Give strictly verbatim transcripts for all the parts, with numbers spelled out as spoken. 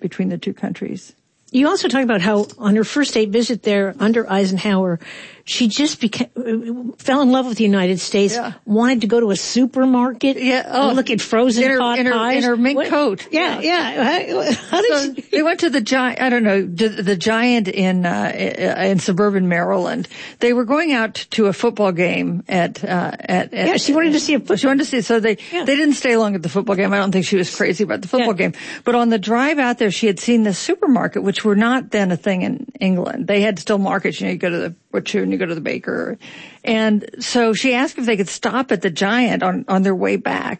between the two countries. You also talk about how on her first state visit there under Eisenhower, she just became, fell in love with the United States, yeah. wanted to go to a supermarket, yeah, oh, look at frozen in her, pot in her, pies. In her mink what? coat. Yeah, yeah. yeah. How did so she? They went to the Giant, I don't know, the Giant in, uh, in suburban Maryland. They were going out to a football game at, uh, at, at yeah, she wanted to see a football. She wanted to see, so they, yeah. they didn't stay long at the football game. I don't think she was crazy about the football yeah. game. But on the drive out there, she had seen the supermarket, which were not then a thing in England. They had still markets, you know, you go to the butcher and you go to the baker. And so she asked if they could stop at the Giant on, on their way back.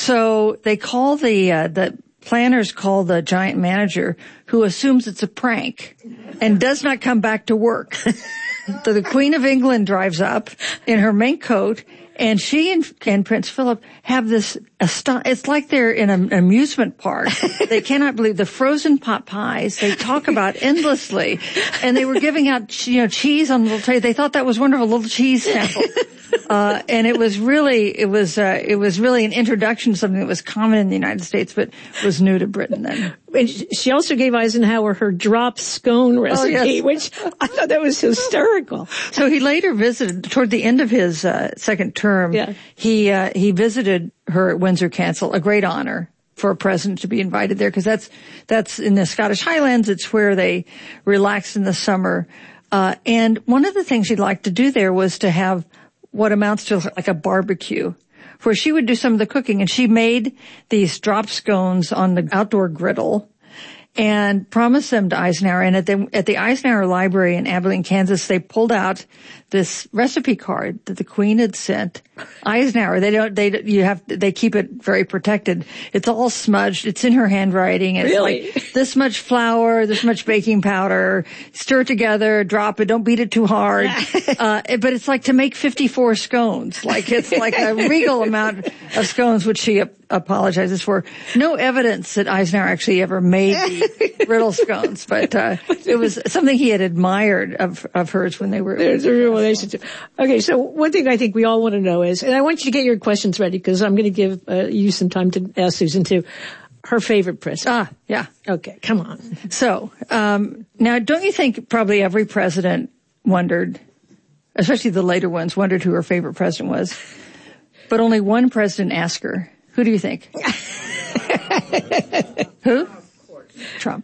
So they call the, uh, the planners call the Giant manager, who assumes it's a prank and does not come back to work. So the Queen of England drives up in her mink coat, and she and, and Prince Philip have this, aston- it's like they're in an amusement park. They cannot believe the frozen pot pies they talk about endlessly. And they were giving out, you know, cheese on little trays. They thought that was wonderful, little cheese sample. Uh, and it was really, it was, uh, it was really an introduction to something that was common in the United States, but was new to Britain then. And she also gave Eisenhower her drop scone recipe, oh, yes. which I thought that was hysterical. So he later visited, toward the end of his, uh, second term, yeah. he, uh, he visited her at Windsor Castle, a great honor for a president to be invited there, because that's, that's in the Scottish Highlands. It's where they relax in the summer. Uh, and one of the things she'd like to do there was to have what amounts to like a barbecue, where she would do some of the cooking, and she made these drop scones on the outdoor griddle and promised them to Eisenhower. And at the, at the Eisenhower Library in Abilene, Kansas, they pulled out this recipe card that the Queen had sent Eisenhower. They don't, they, you have, they keep it very protected. It's all smudged. It's in her handwriting. It's really? Like this much flour, this much baking powder, stir it together, drop it, don't beat it too hard. uh, but it's like to make fifty-four scones. Like it's like a regal amount of scones, which she ap- apologizes for. No evidence that Eisenhower actually ever made the griddle scones, but, uh, it was something he had admired of, of hers when they were. There's a real relationship. Okay, so one thing I think we all want to know is, and I want you to get your questions ready because I'm going to give uh, you some time to ask Susan too, her favorite president. Ah, yeah. Okay, come on. So, um, now don't you think probably every president wondered, especially the later ones, wondered who her favorite president was? But only one president asked her. Who do you think? Who? Trump.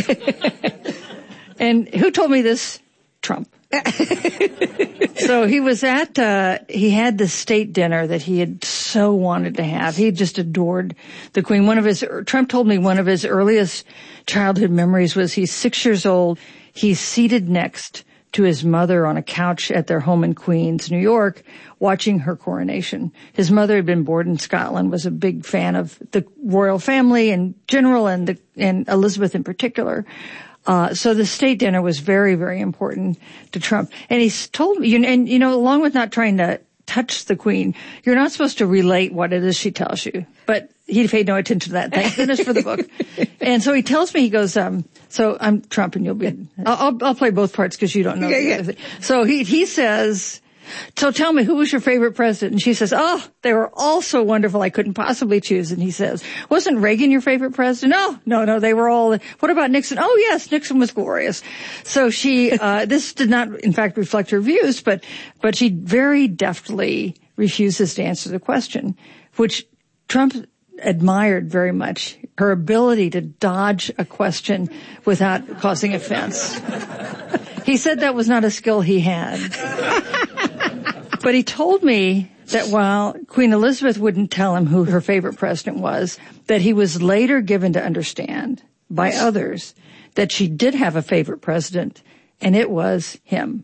And who told me this? Trump. So he was at, uh, he had this state dinner that he had so wanted to have. He just adored the Queen. One of his, Trump told me one of his earliest childhood memories was he's six years old. He's seated next to his mother on a couch at their home in Queens, New York, watching her coronation. His mother had been born in Scotland, was a big fan of the royal family in general and the, and Elizabeth in particular. Uh, so the state dinner was very, very important to Trump. And he's told me, and you know, along with not trying to touch the Queen, you're not supposed to relate what it is she tells you. But he paid no attention to that. Thank goodness for the book. And so he tells me, he goes, um, so I'm Trump and you'll be, I'll, I'll, I'll play both parts because you don't know. Yeah, yeah. So he, he says, so tell me, who was your favorite president? And she says, oh, they were all so wonderful I couldn't possibly choose. And he says, wasn't Reagan your favorite president? No, no, no, they were all, what about Nixon? Oh yes, Nixon was glorious. So she, uh, this did not in fact reflect her views, but, but she very deftly refuses to answer the question, which Trump admired very much, her ability to dodge a question without causing offense. He said that was not a skill he had. But he told me that while Queen Elizabeth wouldn't tell him who her favorite president was, that he was later given to understand by others that she did have a favorite president, and it was him.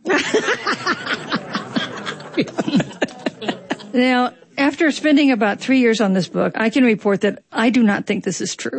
Now, after spending about three years on this book, I can report that I do not think this is true.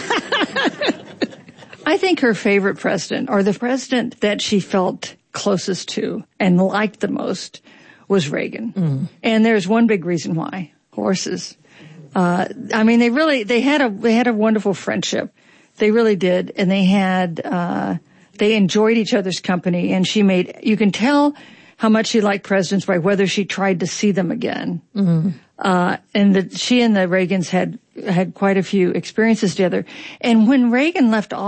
I think her favorite president, or the president that she felt closest to and liked the most, was Reagan. Mm. And there's one big reason why. Horses. Uh, I mean, they really, they had a, they had a wonderful friendship. They really did. And they had, uh, they enjoyed each other's company, and she made, you can tell how much she liked presidents by whether she tried to see them again. Mm. Uh, and that she and the Reagans had, had quite a few experiences together. And when Reagan left office,